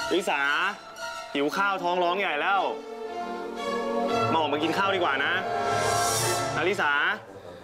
ลิสาหิวข้าวท้องร้องใหญ่แล้วมาออกมากินข้าวดีกว่านะลิสา